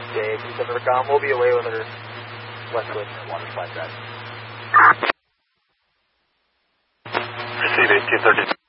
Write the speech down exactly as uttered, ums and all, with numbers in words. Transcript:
Dave, you said Recom, we'll be away with her Westwood water slide drive. Receive eighteen thirty.